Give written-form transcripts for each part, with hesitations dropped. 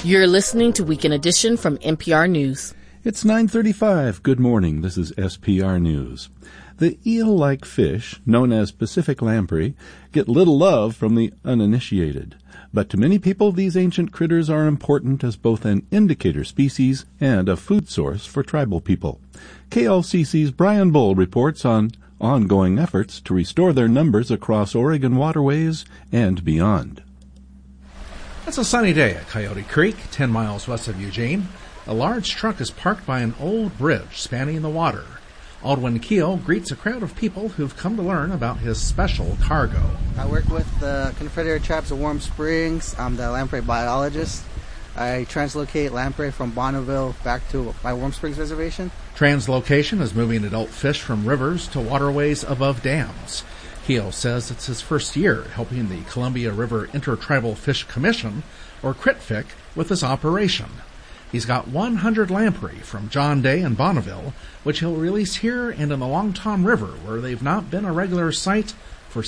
You're listening to Weekend Edition from NPR News. It's 9:35. Good morning. This is SPR News. The eel-like fish, known as Pacific lamprey, get little love from the uninitiated. But to many people, these ancient critters are important as both an indicator species and a food source for tribal people. KLCC's Brian Bull reports on ongoing efforts to restore their numbers across Oregon waterways and beyond. It's a sunny day at Coyote Creek, 10 miles west of Eugene. A large truck is parked by an old bridge spanning the water. Aldwin Keel greets a crowd of people who've come to learn about his special cargo. I work with the Confederate Tribes of Warm Springs. I'm the lamprey biologist. I translocate lamprey from Bonneville back to my Warm Springs reservation. Translocation is moving adult fish from rivers to waterways above dams. Keel says it's his first year helping the Columbia River Intertribal Fish Commission, or CRITFIC, with this operation. He's got 100 lamprey from John Day and Bonneville, which he'll release here and in the Long Tom River, where they've not been a regular sight for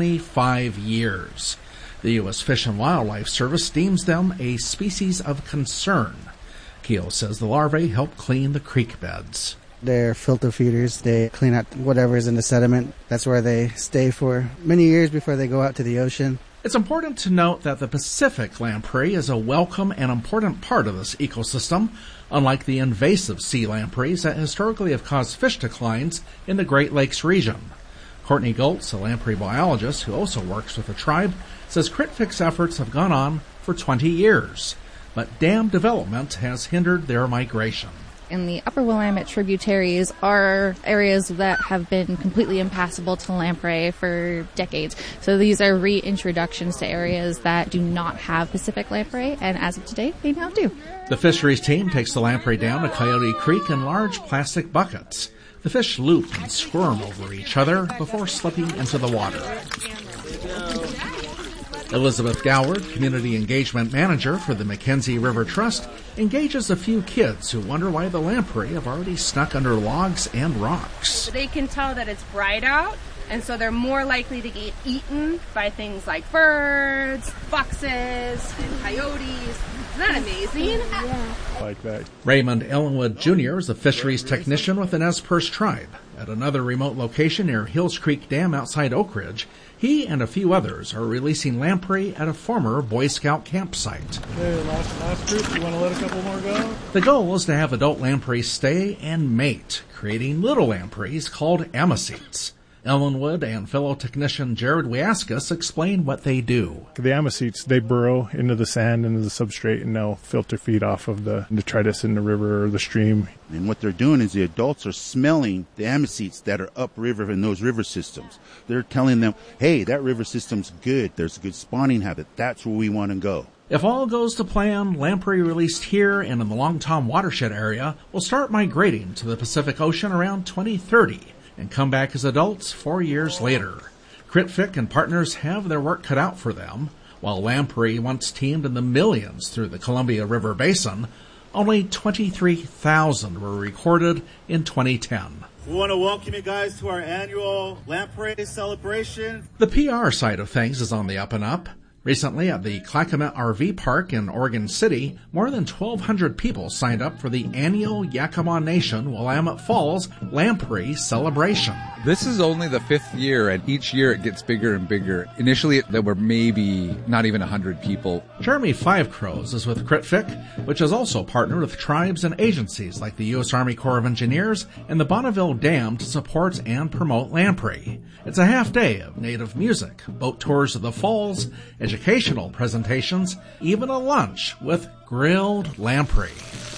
75 years. The U.S. Fish and Wildlife Service deems them a species of concern. Keel says the larvae help clean the creek beds. They're filter feeders. They clean out whatever is in the sediment. That's where they stay for many years before they go out to the ocean. It's important to note that the Pacific lamprey is a welcome and important part of this ecosystem, unlike the invasive sea lampreys that historically have caused fish declines in the Great Lakes region. Courtney Goltz, a lamprey biologist who also works with the tribe, says CRITFIC's efforts have gone on for 20 years, but dam development has hindered their migration. In the upper Willamette tributaries are areas that have been completely impassable to lamprey for decades. So these are reintroductions to areas that do not have Pacific lamprey, and as of today, they now do. The fisheries team takes the lamprey down to Coyote Creek in large plastic buckets. The fish loop and squirm over each other before slipping into the water. Elizabeth Goward, Community Engagement Manager for the Mackenzie River Trust, engages a few kids who wonder why the lamprey have already snuck under logs and rocks. They can tell that it's bright out, and so they're more likely to get eaten by things like birds, foxes, and coyotes. Isn't that amazing? Yeah. Like that. Raymond Ellenwood Jr. is a fisheries technician with the Nez Perce tribe. At another remote location near Hills Creek Dam outside Oak Ridge, he and a few others are releasing lamprey at a former Boy Scout campsite. Okay, last group. You want to let a couple more go? The goal is to have adult lampreys stay and mate, creating little lampreys called amicetes. Ellenwood and fellow technician Jared Wiaskas explain what they do. The amicetes, they burrow into the sand, into the substrate, and they'll filter feed off of the detritus in the river or the stream. And what they're doing is the adults are smelling the amicetes that are upriver in those river systems. They're telling them, hey, that river system's good. There's a good spawning habit. That's where we want to go. If all goes to plan, lamprey released here and in the Long Tom watershed area will start migrating to the Pacific Ocean around 2030 and come back as adults 4 years later. CRITFIC and partners have their work cut out for them. While lamprey once teemed in the millions through the Columbia River Basin, only 23,000 were recorded in 2010. We want to welcome you guys to our annual lamprey celebration. The PR side of things is on the up and up. Recently, at the Clackamas RV Park in Oregon City, more than 1,200 people signed up for the annual Yakima Nation Willamette Falls Lamprey Celebration. This is only the 5th year, and each year it gets bigger and bigger. Initially, there were maybe not even 100 people. Jeremy Five Crows is with CRITFIC, which has also partnered with tribes and agencies like the U.S. Army Corps of Engineers and the Bonneville Dam to support and promote lamprey. It's a half day of native music, boat tours of the falls, educational presentations, even a lunch with grilled lamprey.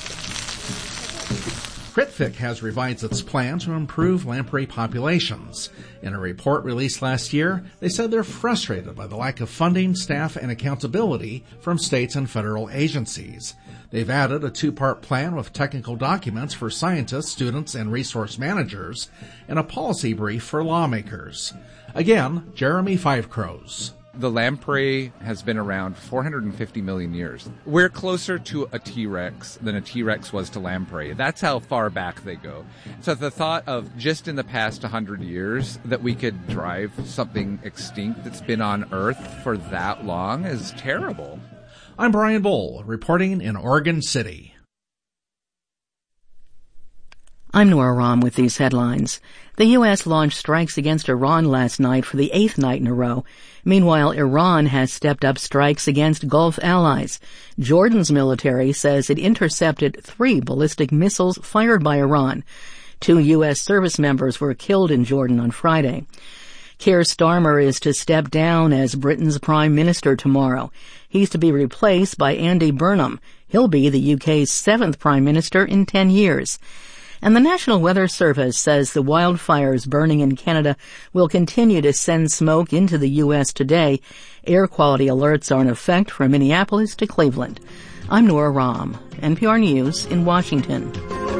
CRITFIC has revised its plan to improve lamprey populations. In a report released last year, they said they're frustrated by the lack of funding, staff, and accountability from states and federal agencies. They've added a 2-part plan with technical documents for scientists, students, and resource managers, and a policy brief for lawmakers. Again, Jeremy Five Crows. The lamprey has been around 450 million years. We're closer to a T-Rex than a T-Rex was to lamprey. That's how far back they go. So the thought of just in the past 100 years that we could drive something extinct that's been on Earth for that long is terrible. I'm Brian Bull, reporting in Oregon City. I'm Nora Rahm with these headlines. The U.S. launched strikes against Iran last night for the 8th night in a row. Meanwhile, Iran has stepped up strikes against Gulf allies. Jordan's military says it intercepted 3 ballistic missiles fired by Iran. 2 U.S. service members were killed in Jordan on Friday. Keir Starmer is to step down as Britain's Prime Minister tomorrow. He's to be replaced by Andy Burnham. He'll be the UK's 7th Prime Minister in 10 years. And the National Weather Service says the wildfires burning in Canada will continue to send smoke into the U.S. today. Air quality alerts are in effect from Minneapolis to Cleveland. I'm Nora Rahm, NPR News in Washington.